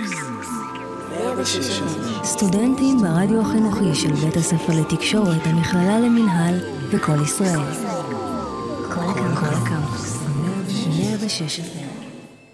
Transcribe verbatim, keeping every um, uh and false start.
סטודנטים ברדיו החינוכי של בית הספר לתקשורת, המכללה למנהל וכל ישראל. כל הקמפוס. מאה ושש עשרה